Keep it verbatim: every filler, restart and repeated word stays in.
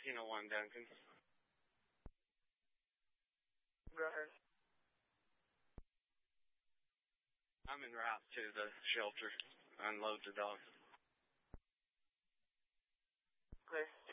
Kilo one, Duncan. Go ahead. I'm en route to the shelter. Unload the dogs. Okay.